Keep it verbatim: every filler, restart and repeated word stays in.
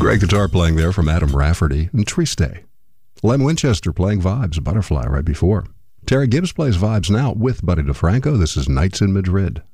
Great guitar playing there from Adam Rafferty and Triste. Lem Winchester playing Vibes, Butterfly right before. Terry Gibbs plays Vibes now with Buddy DeFranco. This is Nights in Madrid.